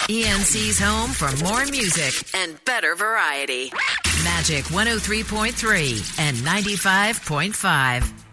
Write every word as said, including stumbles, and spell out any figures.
E N C's home for more music and better variety. Magic one oh three point three and ninety-five point five.